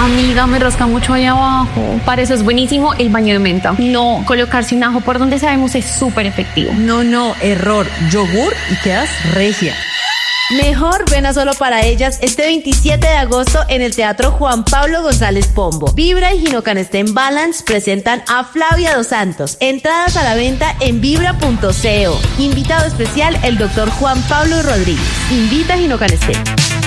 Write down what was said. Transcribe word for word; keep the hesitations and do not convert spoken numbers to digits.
Amiga, me rasca mucho ahí abajo. Para eso es buenísimo el baño de menta. No, colocarse un ajo por donde sabemos es súper efectivo. No, no, error. Yogur y quedas regia. Mejor ven a Solo para Ellas este veintisiete de agosto en el Teatro Juan Pablo González Pombo. Vibra y Ginocanestén Balance presentan a Flavia Dos Santos. Entradas a la venta en vibra punto co. Invitado especial el doctor Juan Pablo Rodríguez. Invita a Ginocanestén.